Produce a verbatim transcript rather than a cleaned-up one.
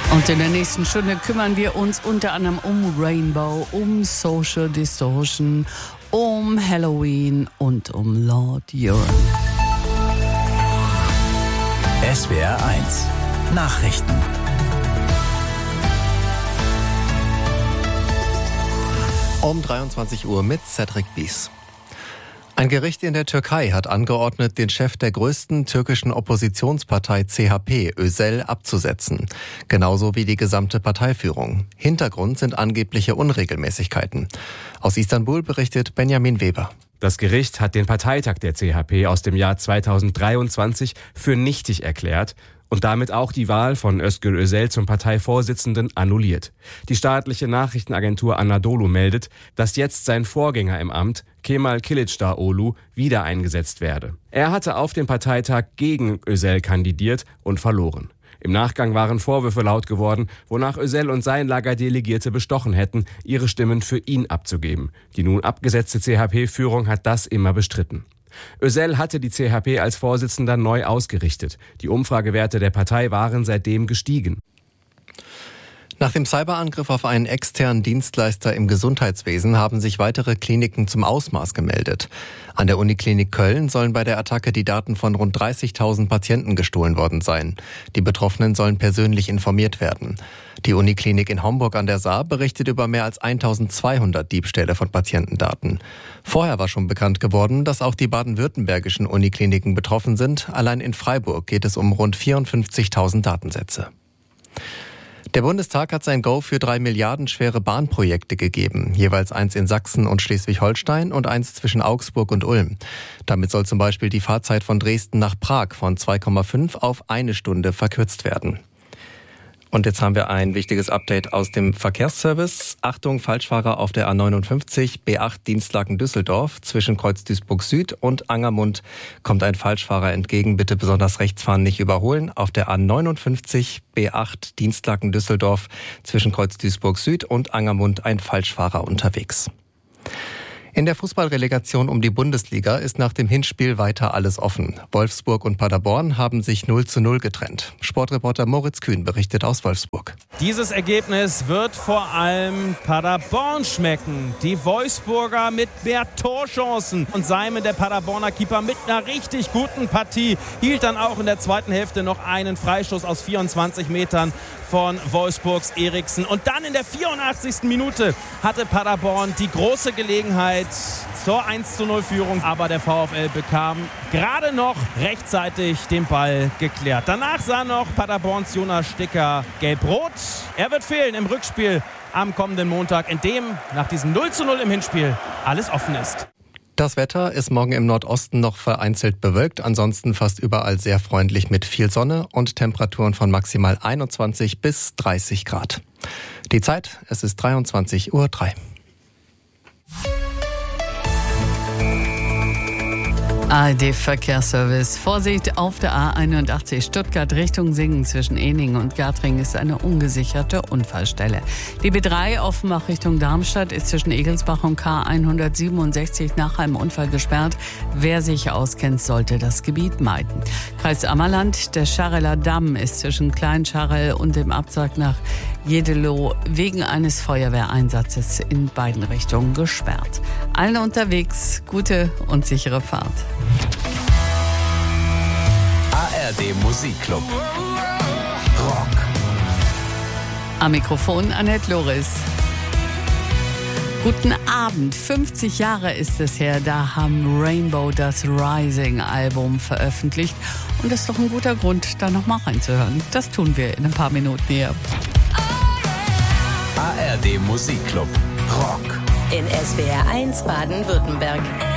Und in der nächsten Stunde kümmern wir uns unter anderem um Rainbow, um Social Distortion, um Halloween und um Lord Huron. S W R eins Nachrichten. Um dreiundzwanzig Uhr mit Cedric Bies. Ein Gericht in der Türkei hat angeordnet, den Chef der größten türkischen Oppositionspartei C H P, Özel, abzusetzen. Genauso wie die gesamte Parteiführung. Hintergrund sind angebliche Unregelmäßigkeiten. Aus Istanbul berichtet Benjamin Weber. Das Gericht hat den Parteitag der C H P aus dem Jahr zweitausenddreiundzwanzig für nichtig erklärt und damit auch die Wahl von Özgür Özel zum Parteivorsitzenden annulliert. Die staatliche Nachrichtenagentur Anadolu meldet, dass jetzt sein Vorgänger im Amt, Kemal Kılıçdaroğlu, wieder eingesetzt werde. Er hatte auf dem Parteitag gegen Özel kandidiert und verloren. Im Nachgang waren Vorwürfe laut geworden, wonach Özel und sein Lager Delegierte bestochen hätten, ihre Stimmen für ihn abzugeben. Die nun abgesetzte C H P-Führung hat das immer bestritten. Özel hatte die C H P als Vorsitzender neu ausgerichtet. Die Umfragewerte der Partei waren seitdem gestiegen. Nach dem Cyberangriff auf einen externen Dienstleister im Gesundheitswesen haben sich weitere Kliniken zum Ausmaß gemeldet. An der Uniklinik Köln sollen bei der Attacke die Daten von rund dreißigtausend Patienten gestohlen worden sein. Die Betroffenen sollen persönlich informiert werden. Die Uniklinik in Homburg an der Saar berichtet über mehr als eintausendzweihundert Diebstähle von Patientendaten. Vorher war schon bekannt geworden, dass auch die baden-württembergischen Unikliniken betroffen sind. Allein in Freiburg geht es um rund vierundfünfzigtausend Datensätze. Der Bundestag hat sein Go für drei Milliarden schwere Bahnprojekte gegeben. Jeweils eins in Sachsen und Schleswig-Holstein und eins zwischen Augsburg und Ulm. Damit soll zum Beispiel die Fahrzeit von Dresden nach Prag von zwei Komma fünf auf eine Stunde verkürzt werden. Und jetzt haben wir ein wichtiges Update aus dem Verkehrsservice. Achtung, Falschfahrer auf der A neunundfünfzig, B acht Dienstlaken-Düsseldorf. Zwischen Kreuz Duisburg Süd und Angermund kommt ein Falschfahrer entgegen. Bitte besonders rechts fahren, nicht überholen. Auf der A neunundfünfzig, B acht Dienstlaken-Düsseldorf. Zwischen Kreuz Duisburg Süd und Angermund ein Falschfahrer unterwegs. In der Fußballrelegation um die Bundesliga ist nach dem Hinspiel weiter alles offen. Wolfsburg und Paderborn haben sich null zu null getrennt. Sportreporter Moritz Kühn berichtet aus Wolfsburg. Dieses Ergebnis wird vor allem Paderborn schmecken. Die Wolfsburger mit mehr Torchancen und Simon, der Paderborner Keeper, mit einer richtig guten Partie, hielt dann auch in der zweiten Hälfte noch einen Freistoß aus vierundzwanzig Metern von Wolfsburgs Eriksen. Und dann in der vierundachtzigsten Minute hatte Paderborn die große Gelegenheit zur eins zu null Führung. Aber der VfL bekam gerade noch rechtzeitig den Ball geklärt. Danach sah noch Paderborns Jonas Sticker gelb-rot. Er wird fehlen im Rückspiel am kommenden Montag, in dem nach diesem null zu null im Hinspiel alles offen ist. Das Wetter ist morgen im Nordosten noch vereinzelt bewölkt, ansonsten fast überall sehr freundlich mit viel Sonne und Temperaturen von maximal einundzwanzig bis dreißig Grad. Die Zeit, es ist dreiundzwanzig Uhr drei. A R D-Verkehrsservice. Vorsicht auf der A einundachtzig Stuttgart Richtung Singen zwischen Ehningen und Gartring ist eine ungesicherte Unfallstelle. Die B drei Offenbach Richtung Darmstadt ist zwischen Egelsbach und K hundertsiebenundsechzig nach einem Unfall gesperrt. Wer sich auskennt, sollte das Gebiet meiden. Kreis Ammerland, der Scharreler Damm ist zwischen Klein-Scharrel und dem Absag nach Jedelow wegen eines Feuerwehreinsatzes in beiden Richtungen gesperrt. Allen unterwegs gute und sichere Fahrt. A R D Musikclub Rock. Am Mikrofon Annette Loris. Guten Abend. fünfzig Jahre ist es her, da haben Rainbow das Rising-Album veröffentlicht. Und das ist doch ein guter Grund, da noch mal reinzuhören. Das tun wir in ein paar Minuten hier. A R D Musikclub Rock. In S W R eins Baden-Württemberg.